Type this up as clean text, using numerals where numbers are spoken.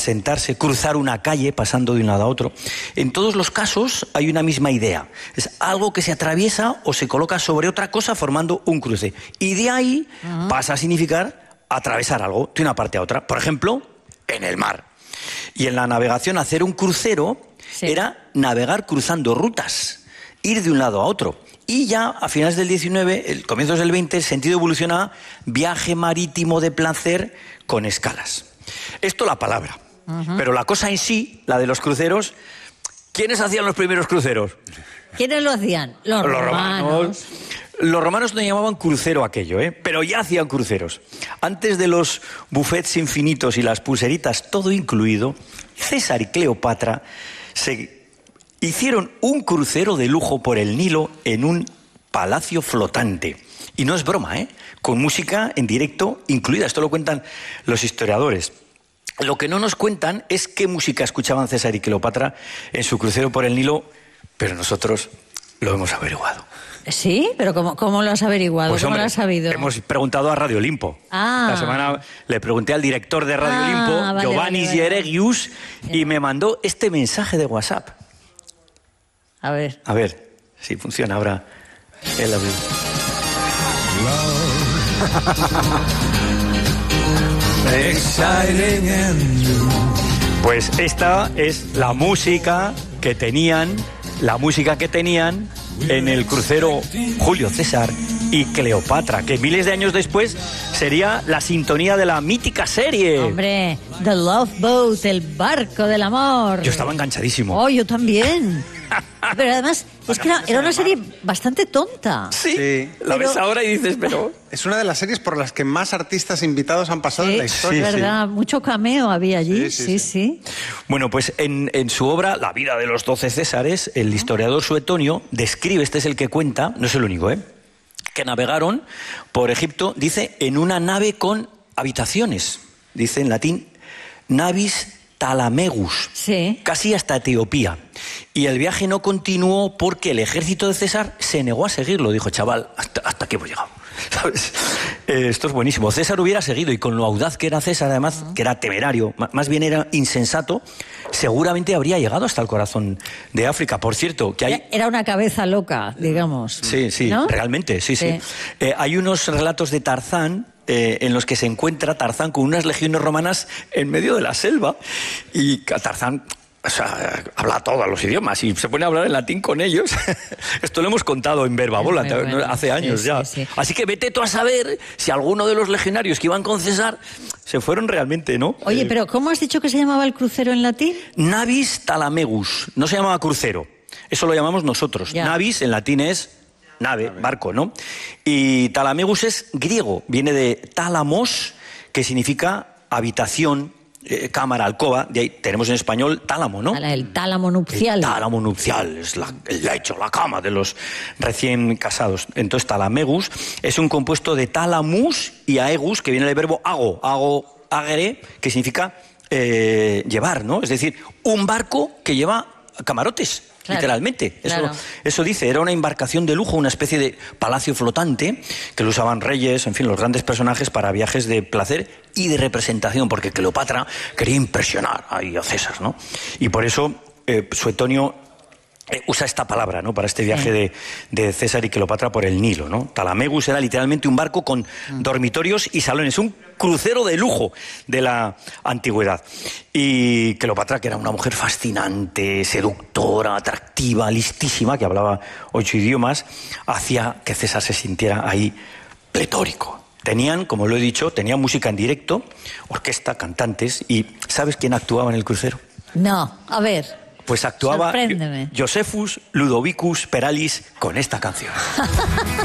sentarse, cruzar una calle pasando de un lado a otro. En todos los casos hay una misma idea. Es algo que se atraviesa o se coloca sobre otra cosa formando un cruce. Y de ahí pasa a significar atravesar algo de una parte a otra. Por ejemplo, en el mar. Y en la navegación hacer un crucero era navegar cruzando rutas, ir de un lado a otro. Y ya a finales del 19, el comienzos del 20, el sentido evoluciona a viaje marítimo de placer con escalas. Esto la palabra. Pero la cosa en sí, la de los cruceros, ¿quiénes hacían los primeros cruceros? ¿Quiénes lo hacían? Los romanos. Los romanos no llamaban crucero aquello, pero ya hacían cruceros. Antes de los buffets infinitos y las pulseritas, todo incluido, César y Cleopatra se hicieron un crucero de lujo por el Nilo en un palacio flotante. Y no es broma, con música en directo incluida. Esto lo cuentan los historiadores. Lo que no nos cuentan es qué música escuchaban César y Cleopatra en su crucero por el Nilo, pero nosotros lo hemos averiguado. ¿Sí? ¿Pero cómo lo has averiguado? Pues, ¿Cómo hombre, lo has sabido? hemos preguntado a Radio Olimpo. La semana le pregunté al director de Radio Olimpo, Giovanni Gieregius, y me mandó este mensaje de WhatsApp. A ver. A ver si funciona ahora el avión. Pues esta es la música que tenían en el crucero Julio César y Cleopatra, que miles de años después sería la sintonía de la mítica serie. Hombre, The Love Boat, el barco del amor. Yo estaba enganchadísimo. Oh, yo también. Pero además, es que era una serie bastante tonta. Sí. La ves ahora y dices, pero... Es una de las series por las que más artistas invitados han pasado en la historia. Es verdad, mucho cameo había allí, sí. Bueno, pues en su obra, La vida de los 12 Césares, el historiador Suetonio describe, este es el que cuenta, no es el único, que navegaron por Egipto, dice, en una nave con habitaciones. Dice en latín, navis Talamegus, casi hasta Etiopía. Y el viaje no continuó porque el ejército de César se negó a seguirlo. Dijo, chaval, hasta aquí hemos llegado. ¿Sabes? Esto es buenísimo. César hubiera seguido, y con lo audaz que era César, además, que era temerario, más bien era insensato, seguramente habría llegado hasta el corazón de África. Por cierto, que hay... Era una cabeza loca, digamos. Sí, ¿no? Realmente, sí. Hay unos relatos de Tarzán en los que se encuentra Tarzán con unas legiones romanas en medio de la selva, y Tarzán... O sea, habla todos los idiomas y se pone a hablar en latín con ellos. Esto lo hemos contado en Verbabola hace años ya. Así que vete tú a saber si alguno de los legionarios que iban con César se fueron realmente, ¿no? Oye, pero ¿cómo has dicho que se llamaba el crucero en latín? Navis Talamegus. No se llamaba crucero. Eso lo llamamos nosotros. Ya. Navis en latín es nave, barco, ¿no? Y Talamegus es griego. Viene de tálamos, que significa habitación, cámara, alcoba. De ahí tenemos en español tálamo, ¿no? El tálamo nupcial. El tálamo nupcial es el lecho, la cama de los recién casados. Entonces, talamegus es un compuesto de talamus y aegus, que viene del verbo agere, que significa llevar, ¿no? Es decir, un barco que lleva camarotes. Claro, literalmente. Eso dice, era una embarcación de lujo, una especie de palacio flotante que lo usaban reyes, en fin, los grandes personajes para viajes de placer y de representación, porque Cleopatra quería impresionar ahí a César, ¿no? Y por eso Suetonio usa esta palabra, ¿no?, para este viaje de César y Cleopatra por el Nilo, ¿no? Talamegus era literalmente un barco con dormitorios y salones, un crucero de lujo de la antigüedad. Y Cleopatra, que era una mujer fascinante, seductora, atractiva, listísima, que hablaba 8 idiomas, hacía que César se sintiera ahí pletórico. Tenían, como lo he dicho, tenían música en directo, orquesta, cantantes, y ¿sabes quién actuaba en el crucero? No, a ver... Pues actuaba Josephus Ludovicus Peralis con esta canción.